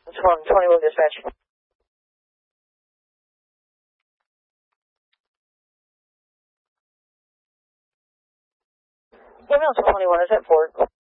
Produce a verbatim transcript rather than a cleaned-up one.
twenty, twenty will dispatch. Email twenty-one, is that Ford?